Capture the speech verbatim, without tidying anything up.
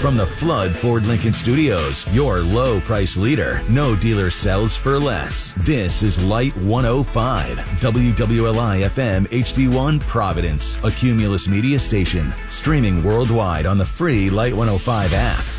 From the Flood Ford Lincoln Studios, your low price leader. No dealer sells for less. This is Light one oh five, W W L I F M H D one Providence, a Cumulus Media station. Streaming worldwide on the free Light one oh five app.